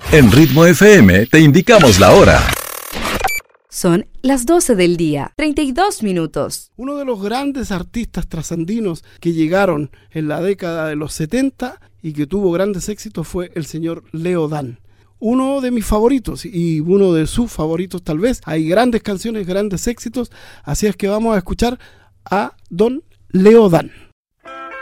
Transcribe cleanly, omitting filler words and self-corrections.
En Ritmo FM te indicamos la hora. Son las 12 del día, 32 minutos. Uno de los grandes artistas trasandinos que llegaron en la década de los 70 y que tuvo grandes éxitos fue el señor Leo Dan. Uno de mis favoritos y uno de sus favoritos tal vez. Hay grandes canciones, grandes éxitos, así es que vamos a escuchar a don Leo Dan.